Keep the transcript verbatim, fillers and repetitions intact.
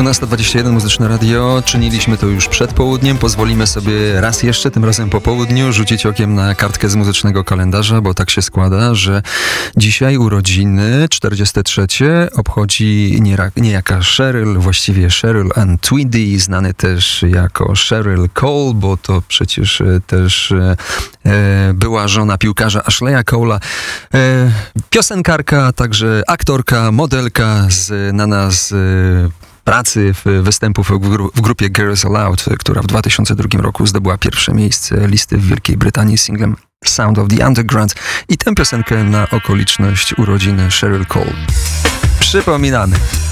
dwunasta dwadzieścia jeden, Muzyczne Radio. Czyniliśmy to już przed południem. Pozwolimy sobie raz jeszcze, tym razem po południu, rzucić okiem na kartkę z muzycznego kalendarza, bo tak się składa, że dzisiaj urodziny czterdzieste trzecie obchodzi niejaka Cheryl, właściwie Cheryl Ann Tweedy, znany też jako Cheryl Cole, bo to przecież też e, była żona piłkarza Ashleya Cole'a. E, piosenkarka, a także aktorka, modelka, znana z pracy, w występów w, gru, w grupie Girls Aloud, która w dwa tysiące drugim roku zdobyła pierwsze miejsce listy w Wielkiej Brytanii z singlem Sound of the Underground, i tę piosenkę na okoliczność urodziny Cheryl Cole przypominamy.